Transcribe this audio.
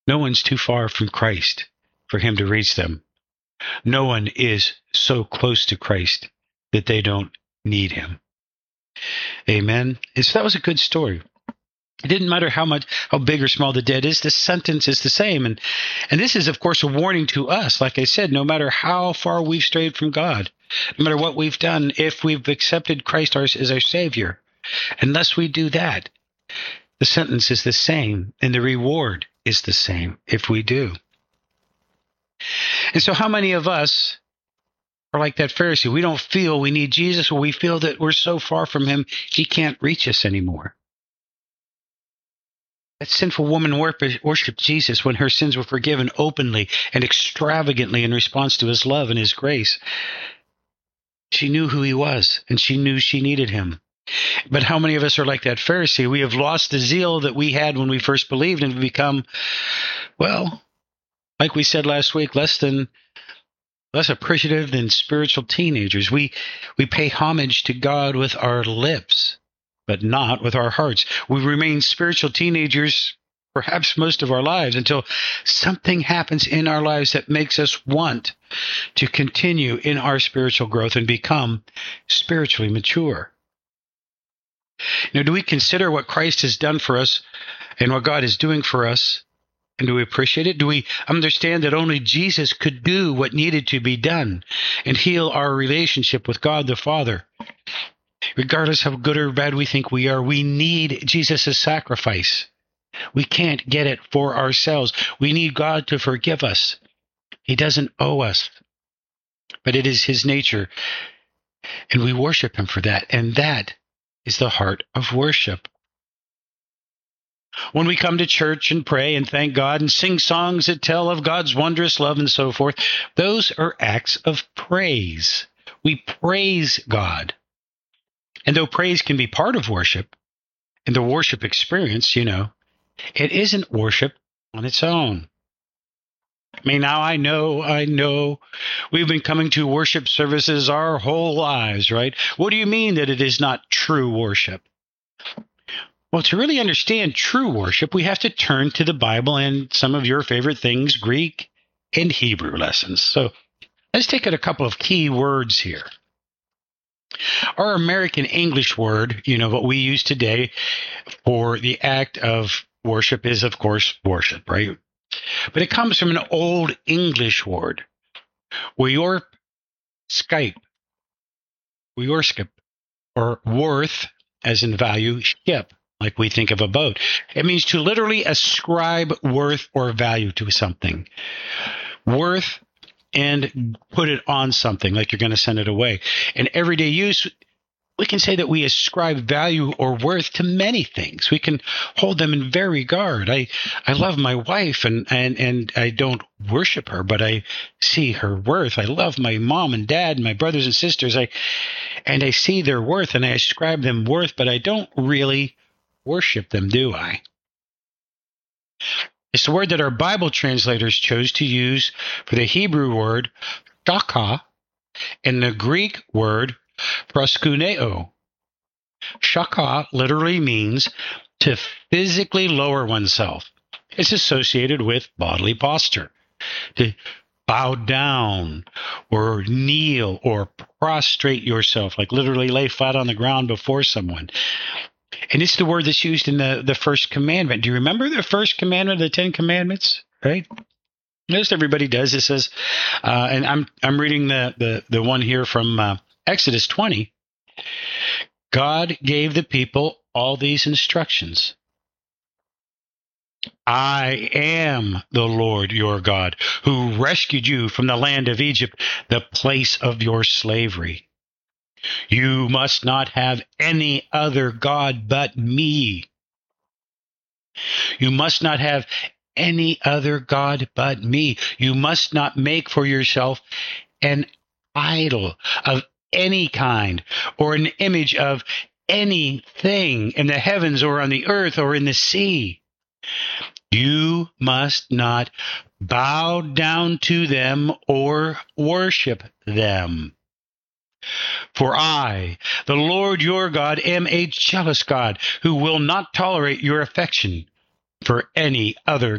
No one's too far from Christ for him to reach them. No one is so close to Christ that they don't need him. Amen. And so that was a good story. It didn't matter how big or small the debt is, the sentence is the same. And this is, of course, a warning to us. Like I said, no matter how far we've strayed from God, no matter what we've done, if we've accepted Christ as our Savior, unless we do that, the sentence is the same and the reward is the same if we do. And so how many of us are like that Pharisee? We don't feel we need Jesus, or we feel that we're so far from him, he can't reach us anymore. That sinful woman worshiped Jesus when her sins were forgiven openly and extravagantly in response to his love and his grace. She knew who he was, and she knew she needed him. But how many of us are like that Pharisee? We have lost the zeal that we had when we first believed and become, well, like we said last week, less appreciative than spiritual teenagers. We pay homage to God with our lips, but not with our hearts. We remain spiritual teenagers perhaps most of our lives until something happens in our lives that makes us want to continue in our spiritual growth and become spiritually mature. Do we consider what Christ has done for us and what God is doing for us? And do we appreciate it? Do we understand that only Jesus could do what needed to be done and heal our relationship with God the Father? Regardless how good or bad we think we are, we need Jesus' sacrifice. We can't get it for ourselves. We need God to forgive us. He doesn't owe us, but it is his nature, and we worship him for that. And that is the heart of worship. When we come to church and pray and thank God and sing songs that tell of God's wondrous love and so forth, those are acts of praise. We praise God. And though praise can be part of worship, and the worship experience, it isn't worship on its own. Now I know we've been coming to worship services our whole lives, right? What do you mean that it is not true worship? Well, to really understand true worship, we have to turn to the Bible and some of your favorite things, Greek and Hebrew lessons. So let's take a couple of key words here. Our American English word, what we use today for the act of worship is, of course, worship, right? But it comes from an old English word, Skype, or worth, as in value, ship, like we think of a boat. It means to literally ascribe worth or value to something. Worth and put it on something, like you're going to send it away. In everyday use, we can say that we ascribe value or worth to many things. We can hold them in very regard. I love my wife and I don't worship her, but I see her worth. I love my mom and dad and my brothers and sisters. I see their worth and I ascribe them worth, but I don't really worship them, do I? It's the word that our Bible translators chose to use for the Hebrew word shaka and the Greek word proskuneo. Shaka literally means to physically lower oneself. It's associated with bodily posture, to bow down or kneel or prostrate yourself, like literally lay flat on the ground before someone. And it's the word that's used in the first commandment. Do you remember the first commandment of the 10 Commandments? Right? Most everybody does. It says, and I'm reading the one here from Exodus 20. God gave the people all these instructions. I am the Lord your God, who rescued you from the land of Egypt, the place of your slavery. You must not have any other God but me. You must not have any other God but me. You must not make for yourself an idol of any kind or an image of anything in the heavens or on the earth or in the sea. You must not bow down to them or worship them. For I, the Lord your God, am a jealous God who will not tolerate your affection for any other